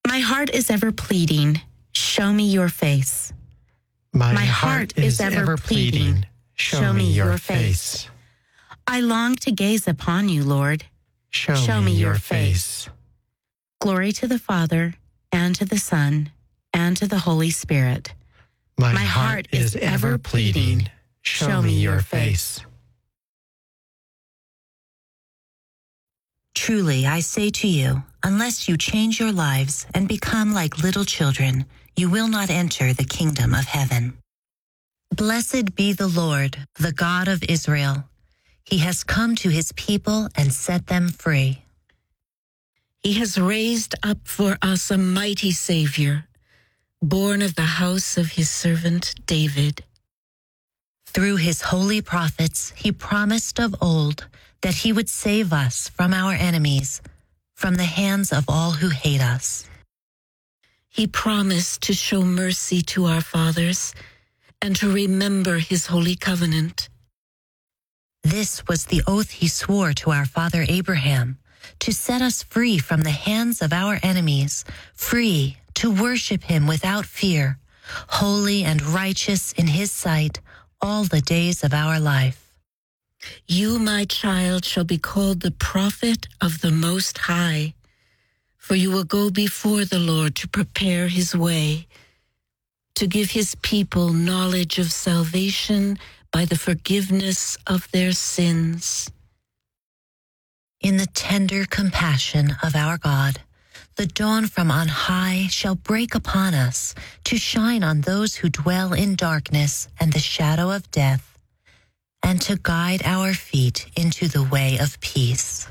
My heart is ever pleading, show me your face. My heart is ever pleading, show me your face. I long to gaze upon you, Lord. Show me your face. Glory to the Father, and to the Son, and to the Holy Spirit. My heart is ever pleading, show me your face. Truly, I say to you, unless you change your lives and become like little children, you will not enter the kingdom of heaven. Blessed be the Lord, the God of Israel. He has come to his people and set them free. He has raised up for us a mighty Savior, born of the house of his servant David. Through his holy prophets, he promised of old that he would save us from our enemies, from the hands of all who hate us. He promised to show mercy to our fathers and to remember his holy covenant. This was the oath he swore to our father Abraham, to set us free from the hands of our enemies, free to worship him without fear, holy and righteous in his sight all the days of our life. You, my child, shall be called the prophet of the Most High, for you will go before the Lord to prepare his way, to give his people knowledge of salvation by the forgiveness of their sins. In the tender compassion of our God, the dawn from on high shall break upon us to shine on those who dwell in darkness and the shadow of death, and to guide our feet into the way of peace.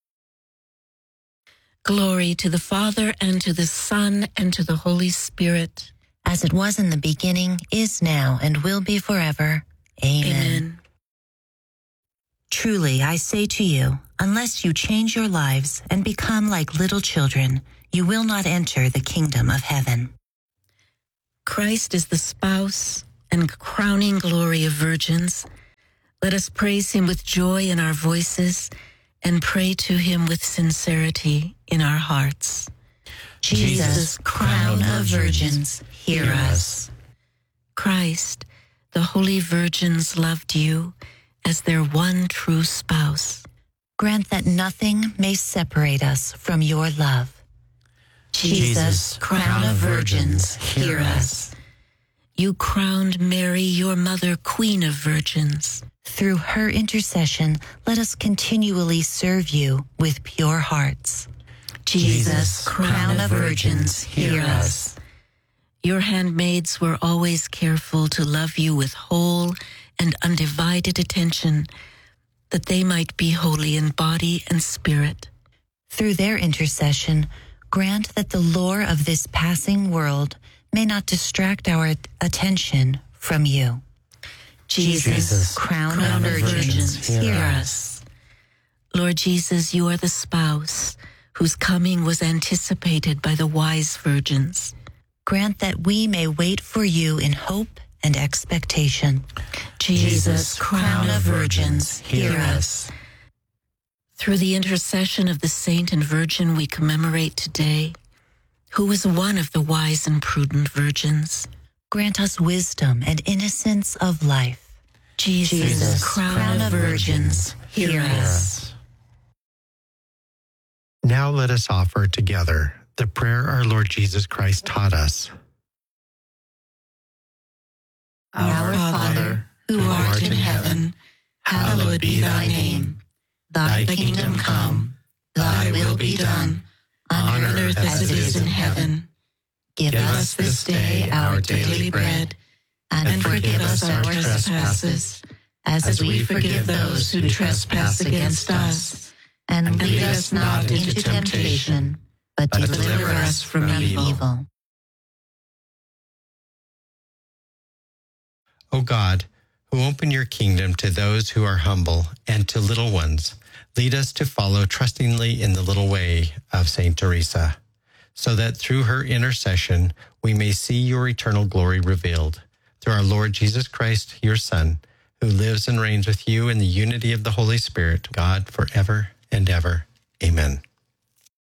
Glory to the Father, and to the Son, and to the Holy Spirit. As it was in the beginning, is now, and will be forever. Amen. Amen. Truly, I say to you, unless you change your lives and become like little children, you will not enter the kingdom of heaven. Christ is the spouse and crowning glory of virgins. Let us praise him with joy in our voices and pray to him with sincerity in our hearts. Jesus, crown of virgins, hear us. Christ, the holy virgins loved you as their one true spouse. Grant that nothing may separate us from your love. Jesus, crown of virgins, hear us. You crowned Mary, your mother, Queen of Virgins. Through her intercession, let us continually serve you with pure hearts. Jesus, crown of virgins, hear us. Your handmaids were always careful to love you with whole and undivided attention, that they might be holy in body and spirit. Through their intercession, grant that the lore of this passing world may not distract our attention from you. Jesus, crown of virgins, hear us. Lord Jesus, you are the spouse whose coming was anticipated by the wise virgins. Grant that we may wait for you in hope and expectation. Jesus, crown of virgins, hear us. Through the intercession of the saint and virgin we commemorate today, who was one of the wise and prudent virgins, grant us wisdom and innocence of life. Jesus, crown of virgins, hear us. Now let us offer together the prayer our Lord Jesus Christ taught us. Our Father, who art in heaven, hallowed be thy name. Thy kingdom come, thy will be done, on earth as it is in heaven. Give us this day our daily bread, and forgive us our trespasses, as we forgive those who trespass against us. And lead us not into temptation, but deliver us from evil. O God, who open your kingdom to those who are humble and to little ones, lead us to follow trustingly in the little way of Saint Teresa, so that through her intercession we may see your eternal glory revealed. Through our Lord Jesus Christ, your Son, who lives and reigns with you in the unity of the Holy Spirit, God, forever and ever. Amen.